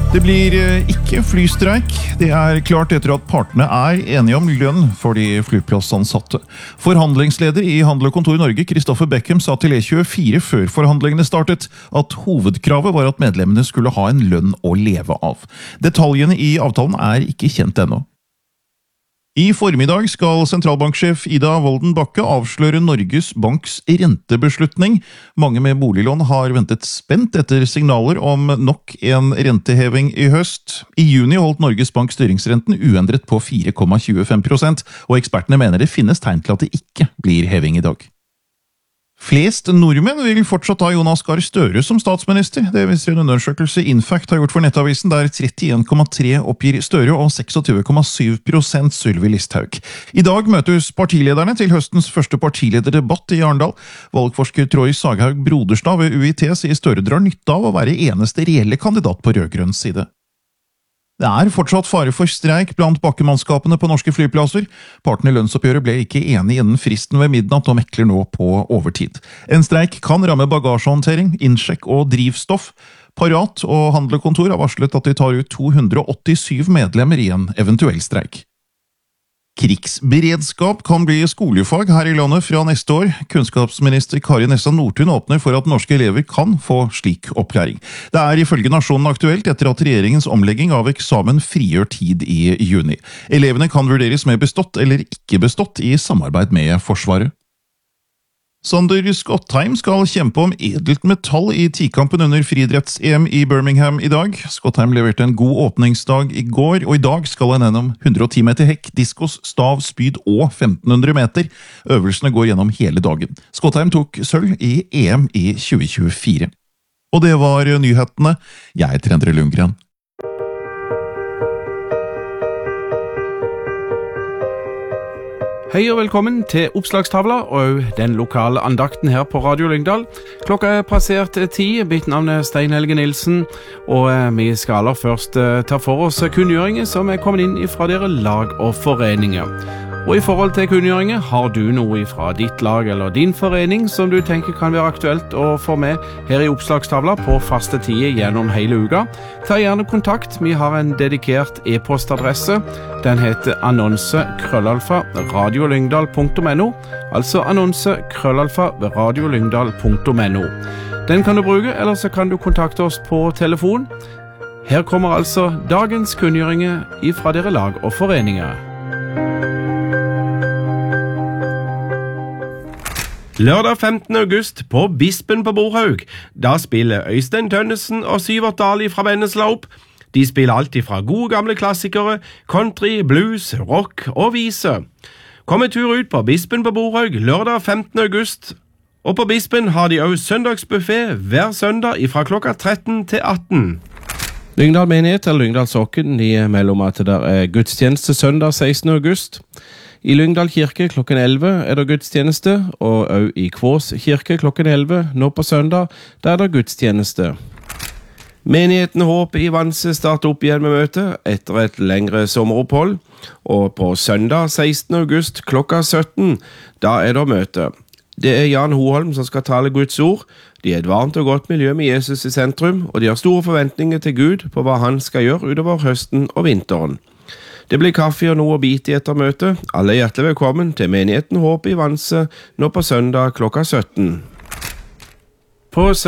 Det blir ikke flystreik. Det klart etter at partene enige om lønn for de flyplassansatte. Forhandlingsleder i Handel og Kontor Norge, Kristoffer Beckham, sa til E24 før forhandlingene startet at hovedkravet var at medlemmene skulle ha en lønn å leve av. Detaljene i avtalen ikke kjent ennå. I formiddag skal sentralbanksjef Ida Wolden Bakke avsløre Norges Banks rentebeslutning. Mange med boliglån har ventet spent etter signaler om nok en renteheving i høst. I juni holdt Norges Bank styringsrenten uendret på 4,25%, og ekspertene mener det finnes tegn til at det ikke blir heving i dag. Flest nordmenn vil fortsatt ha Jonas Gahr Støre som statsminister. Det viser en undersøkelse Infact har gjort for Nettavisen, der 31,3% oppgir Støre og 26,7% Sylvi Listhaug. I dag møtes partilederne til høstens første partilederdebatt i Arendal. Valgforsker Troy Saghaug Broderstad ved UiT sier Støre drar nytte av å være eneste reelle kandidat på rød-grønn side. Det fortsatt fare for streik blant bakkemannskapene på norske flyplasser. Partene i lønnsoppgjøret ble ikke enige innen fristen ved midnatt og mekler nå på overtid. En streik kan ramme bagasjehåndtering, innsjekk og drivstoff. Parat og Handel og Kontor har varslet at de tar ut 287 medlemmer i en eventuell streik. Krigsberedskap kan bli skolefag her i landet fra neste år. Kunnskapsminister Kari Nessa Nordtun åpner for at norske elever kan få slik opplæring. Det ifølge Nasjonen aktuelt etter at regjeringens omlegging av eksamen frigjør tid i juni. Elevene kan vurderes med bestått eller ikke bestått i samarbeid med Forsvaret. Sander Skottheim skal kjempe om edelt metall i tikampen under friidretts-EM i Birmingham i dag. Skottheim leverte en god åpningsdag i går, og i dag skal han gjennom 110 meter hekk, diskos, stav, spyd og 1500 meter. Øvelsene går gjennom hele dagen. Skottheim tok sølv i EM i 2024. Og det var nyhetene. Jeg heter Endre Lundgren. Hei og velkommen til Oppslagstavla og den lokale andakten her på Radio Lyngdal. Klokka passert 10, mitt navn Stein Helge Nilsen, og vi skal aller først ta for oss kunngjøringer som kommet inn fra dere lag og foreninger. Og i forhold til kunngjøringer, har du noe fra ditt lag eller din forening som du tenker kan være aktuelt å få med her i Oppslagstavla på faste tider gjennom hele uka? Ta gjerne kontakt, vi har en dedikert e-postadresse. Den heter annonse@radiolyngdal.no, altså annonse@radiolyngdal.no. Den kan du bruke, eller så kan du kontakte oss på telefon. Her kommer altså dagens kunngjøringer fra dere lag og foreninger. Lørdag 15. august på Bispen på Borhaug. Da spiller Øystein Tønnesen og Syvert Dali fra Vennesla opp. De spiller alltid fra gode gamle klassikere, country, blues, rock og vise. Kom en tur ut på Bispen på Borhaug lørdag 15. august. Og på Bispen har de også søndagsbuffet hver søndag fra klokka 13 til 18. Lyngdal menighet eller Lyngdal Sokken, de melder om at det gudstjeneste søndag 16. august. I Lyngdal kirke klokken 11 det gudstjeneste, og også i Kvås kirke klokken 11 nå på søndag, der det gudstjeneste. Menigheten Håp i Vanse starter opp igjen med møte etter et lengre sommeropphold, og på søndag 16. august klokka 17, da det møte. Det Jan Hoholm som skal tale Guds ord. De et varmt og godt miljø med Jesus i sentrum, og de har store forventninger til Gud på hva han skal gjøre utover høsten og vinteren. Det blir kaffe og noe å bite i etter møtet. Alle hjertelig velkommen til menigheten Håp i Vanse nå på søndag klokka 17. På